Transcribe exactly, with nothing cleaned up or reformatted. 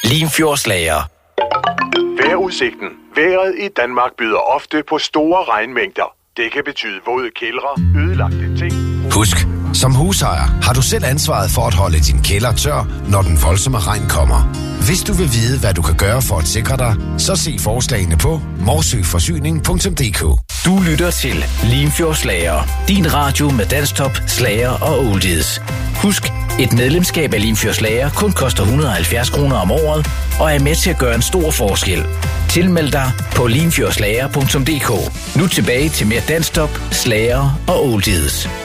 Limfjordslager. Vejrudsigten. Vejret i Danmark byder ofte på store regnmængder. Det kan betyde våde kældre, ødelagte ting. Husk, som husejer har du selv ansvaret for at holde din kælder tør, når den voldsomme regn kommer. Hvis du vil vide, hvad du kan gøre for at sikre dig, så se forslagene på morsøforsyning punktum d k. Du lytter til Limfjordslager. Din radio med dansktop, slager og oldies. Husk, et medlemskab af Limfjordslager kun koster et hundrede og halvfjerds kroner om året, og er med til at gøre en stor forskel. Tilmeld dig på limfjordslager punktum d k. Nu tilbage til mere dansktop, slager og oldies.